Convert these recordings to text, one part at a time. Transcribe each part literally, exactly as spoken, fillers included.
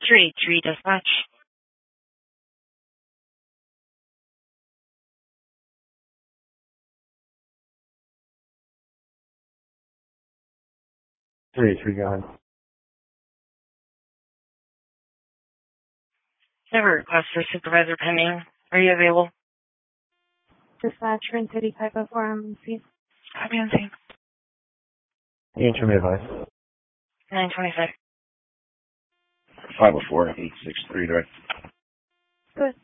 three eight three dispatch. three eight three, go ahead. I have a request for supervisor pending. Are you available? Dispatch, Twin City five oh four M C. Copy on scene. You enter me advice. nine twenty-six. five oh four, eight six three, direct. Good.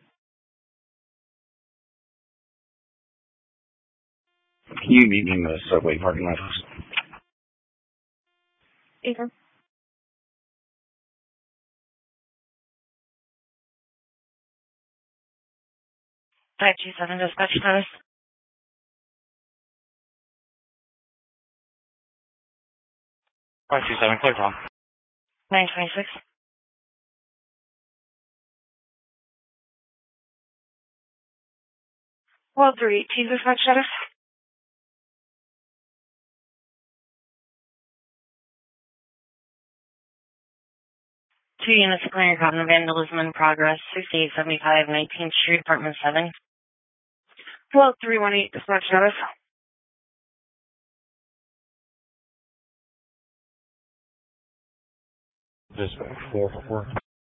Can you meet me in the subway parking lot? Eager. five two seven dispatch status. five two seven, clear call. nine twenty-six. Well, three eighteen dispatch status. Two units of clearing problem vandalism in progress. sixty-eight seventy-five nineteenth Street, Apartment seven. Well, three one eight dispatch status. Dispatch four four four.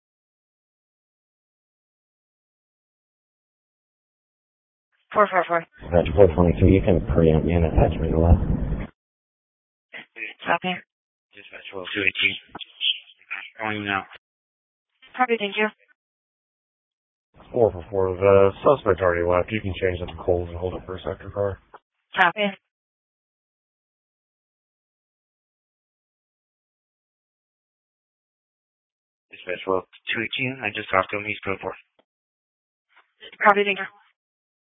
four four four. Dispatch four twenty-two, you can preempt me and attach me to left. Copy. Dispatch twelve two eighteen. Calling you now. Copy, thank you. four four four, the suspect already left. You can change that to Coles and hold it for a sector car. Copy. Dispatch twelve two eighteen, I just talked to him, he's code four. Copy, thank you.